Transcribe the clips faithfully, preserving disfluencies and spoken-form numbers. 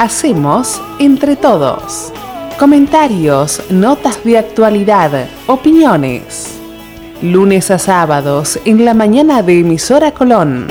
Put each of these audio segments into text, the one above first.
hacemos entre todos. Comentarios, notas de actualidad, opiniones. Lunes a sábados en la mañana de Emisora Colón.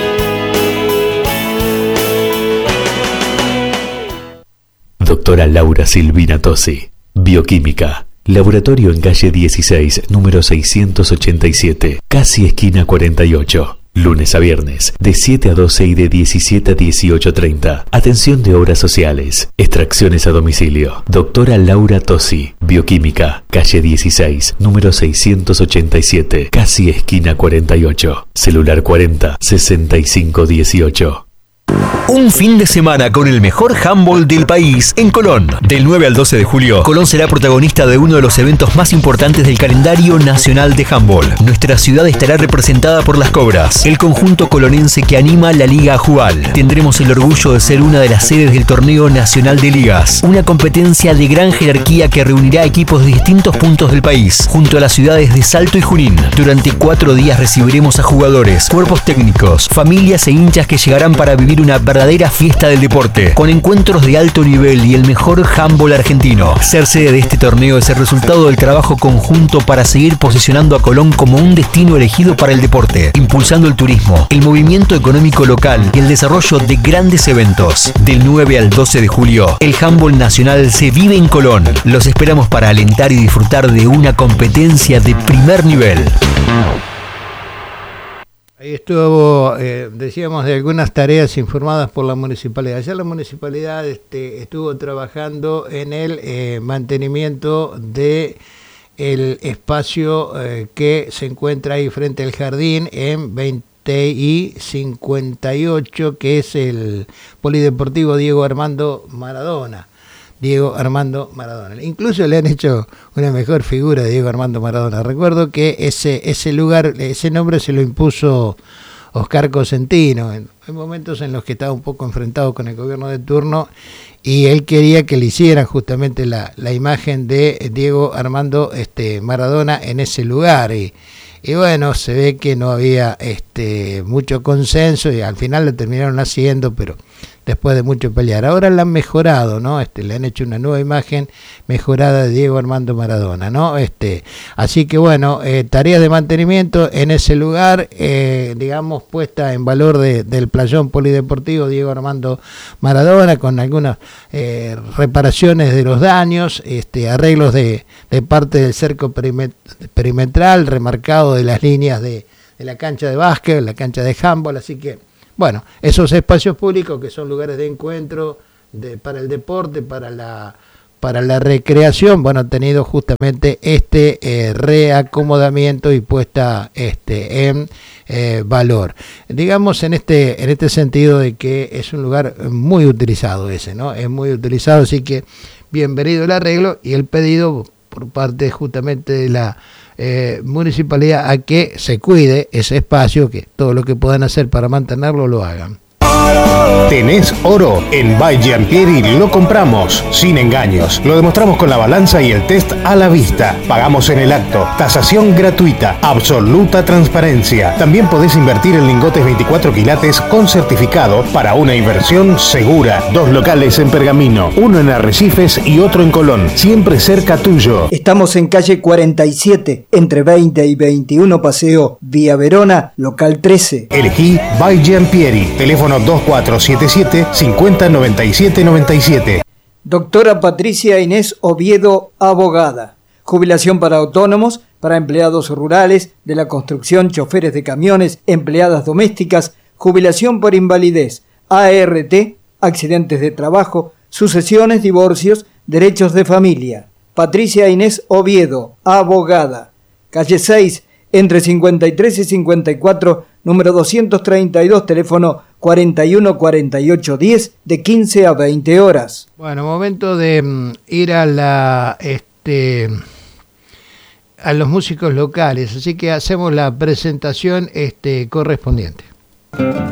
Doctora Laura Silvina Tosi, Bioquímica. Laboratorio en calle dieciséis, número seiscientos ochenta y siete, casi esquina cuarenta y ocho. Lunes a viernes, de siete a doce y de diecisiete a dieciocho treinta. Atención de obras sociales. Extracciones a domicilio. Doctora Laura Tosi, Bioquímica, calle dieciséis, número seiscientos ochenta y siete, casi esquina cuarenta y ocho. Celular cuarenta, sesenta y cinco dieciocho. Un fin de semana con el mejor handball del país en Colón. Del nueve al doce de julio, Colón será protagonista de uno de los eventos más importantes del calendario nacional de handball. Nuestra ciudad estará representada por las Cobras, el conjunto colonense que anima la Liga Ajubal. Tendremos el orgullo de ser una de las sedes del Torneo Nacional de Ligas, una competencia de gran jerarquía que reunirá equipos de distintos puntos del país, junto a las ciudades de Salto y Junín. Durante cuatro días recibiremos a jugadores, cuerpos técnicos, familias e hinchas que llegarán para vivir una verdadera fiesta del deporte, con encuentros de alto nivel y el mejor handball argentino. Ser sede de este torneo es el resultado del trabajo conjunto para seguir posicionando a Colón como un destino elegido para el deporte, impulsando el turismo, el movimiento económico local y el desarrollo de grandes eventos. Del nueve al doce de julio, el handball nacional se vive en Colón. Los esperamos para alentar y disfrutar de una competencia de primer nivel. Ahí estuvo, eh, decíamos, de algunas tareas informadas por la municipalidad. Ya la municipalidad este, estuvo trabajando en el eh, mantenimiento de el espacio eh, que se encuentra ahí frente al jardín en veinte y cincuenta y ocho, que es el Polideportivo Diego Armando Maradona. Diego Armando Maradona. Incluso le han hecho una mejor figura de Diego Armando Maradona. Recuerdo que ese ese lugar, ese nombre se lo impuso Oscar Cosentino, en, en momentos en los que estaba un poco enfrentado con el gobierno de turno, y él quería que le hicieran justamente la, la imagen de Diego Armando este, Maradona en ese lugar. Y, y bueno, se ve que no había este, mucho consenso y al final lo terminaron haciendo, pero después de mucho pelear. Ahora la han mejorado, ¿no? Este, le han hecho una nueva imagen mejorada de Diego Armando Maradona, ¿no? Este, así que bueno, eh, tareas de mantenimiento en ese lugar, eh, digamos, puesta en valor de, del playón polideportivo Diego Armando Maradona, con algunas eh, reparaciones de los daños, este, arreglos de, de parte del cerco perimetral, remarcado de las líneas de, de la cancha de básquet, la cancha de handball, así que bueno, esos espacios públicos que son lugares de encuentro de, para el deporte, para la para la recreación, bueno, han tenido justamente este eh, reacomodamiento y puesta este en eh, valor. Digamos en este en este sentido de que es un lugar muy utilizado ese, ¿no? Es muy utilizado, así que bienvenido el arreglo y el pedido por parte justamente de la Eh, municipalidad a que se cuide ese espacio, que todo lo que puedan hacer para mantenerlo lo hagan. ¿Tenés oro? En By Giampieri lo compramos, sin engaños. Lo demostramos con la balanza y el test a la vista. Pagamos en el acto. Tasación gratuita. Absoluta transparencia. También podés invertir en lingotes veinticuatro quilates con certificado para una inversión segura. Dos locales en Pergamino, uno en Arrecifes y otro en Colón. Siempre cerca tuyo. Estamos en calle cuarenta y siete, entre veinte y veintiuno Paseo Vía Verona, local trece. Elegí By Giampieri. Teléfono dos cuatro siete siete, cinco cero nueve siete nueve siete. Doctora Patricia Inés Oviedo, abogada. Jubilación para autónomos, para empleados rurales, de la construcción, choferes de camiones, empleadas domésticas, jubilación por invalidez, A R T, accidentes de trabajo, sucesiones, divorcios, derechos de familia. Patricia Inés Oviedo, abogada. Calle seis, entre cincuenta y tres y cincuenta y cuatro, número doscientos treinta y dos, teléfono cuarenta y uno cuarenta y ocho diez, de quince a veinte horas. Bueno, momento de mm, ir a la este a los músicos locales, así que hacemos la presentación este correspondiente.